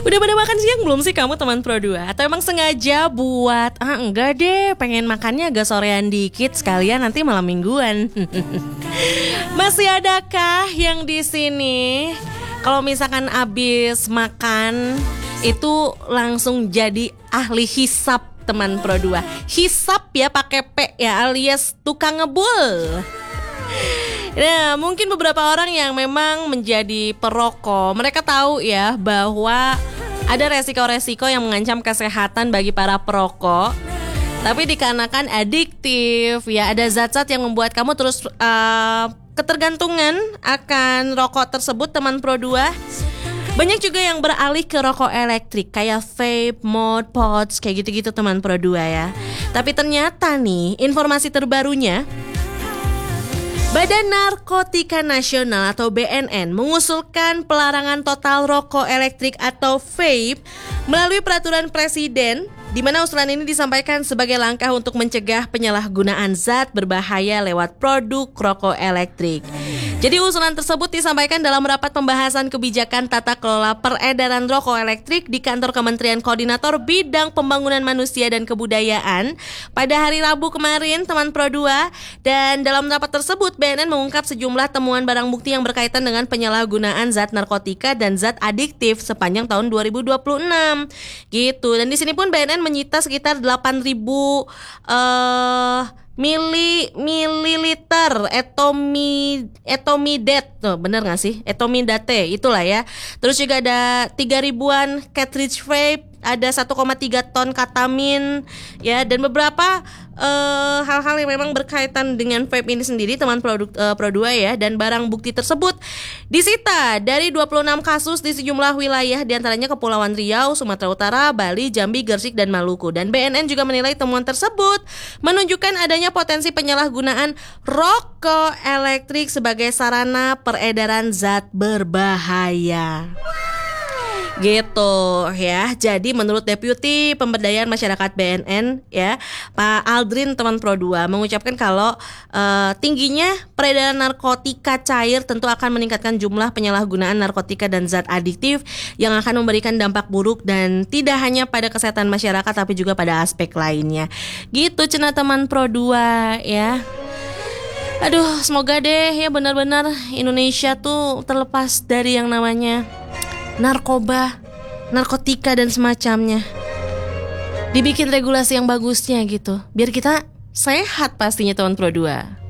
Udah pada makan siang belum sih kamu teman Pro 2? Atau emang sengaja buat enggak deh, pengen makannya agak sorean dikit sekalian nanti malam mingguan. Masih adakah yang di sini kalau misalkan abis makan itu langsung jadi ahli hisap teman Pro 2? Hisap ya pakai P ya, alias tukang ngebul. Nah, mungkin beberapa orang yang memang menjadi perokok, mereka tahu ya bahwa ada resiko-resiko yang mengancam kesehatan bagi para perokok. Tapi dikarenakan adiktif, ya ada zat-zat yang membuat kamu terus ketergantungan akan rokok tersebut teman Pro 2. Banyak juga yang beralih ke rokok elektrik kayak vape, mod, pods, kayak gitu-gitu teman Pro 2 ya. Tapi ternyata nih, informasi terbarunya, Badan Narkotika Nasional atau BNN mengusulkan pelarangan total rokok elektrik atau vape melalui peraturan presiden, di mana usulan ini disampaikan sebagai langkah untuk mencegah penyalahgunaan zat berbahaya lewat produk rokok elektrik. Jadi usulan tersebut disampaikan dalam rapat pembahasan kebijakan tata kelola peredaran rokok elektrik di kantor Kementerian Koordinator Bidang Pembangunan Manusia dan Kebudayaan pada hari Rabu kemarin teman Pro 2. Dan dalam rapat tersebut BNN mengungkap sejumlah temuan barang bukti yang berkaitan dengan penyalahgunaan zat narkotika dan zat adiktif sepanjang tahun 2026 gitu. Dan di sini pun BNN menyita sekitar 8.000 mililiter etomidet, tuh bener nggak sih, etomidate itulah ya. Terus juga ada 3.000-an cartridge vape, ada 1,3 ton ketamin ya, dan beberapa hal-hal yang memang berkaitan dengan vape ini sendiri teman Pro 2 ya. Dan barang bukti tersebut disita dari 26 kasus di sejumlah wilayah, diantaranya Kepulauan Riau, Sumatera Utara, Bali, Jambi, Gersik, dan Maluku. Dan BNN juga menilai temuan tersebut menunjukkan adanya potensi penyalahgunaan rokok elektrik sebagai sarana peredaran zat berbahaya. Gitu ya. Jadi menurut Deputi Pemberdayaan Masyarakat BNN ya, Pak Aldrin teman Pro 2 mengucapkan kalau tingginya peredaran narkotika cair tentu akan meningkatkan jumlah penyalahgunaan narkotika dan zat adiktif yang akan memberikan dampak buruk dan tidak hanya pada kesehatan masyarakat tapi juga pada aspek lainnya. Gitu cenah teman Pro 2 ya. Aduh, semoga deh ya benar-benar Indonesia tuh terlepas dari yang namanya narkoba, narkotika dan semacamnya. Dibikin regulasi yang bagusnya gitu, biar kita sehat pastinya teman Pro 2.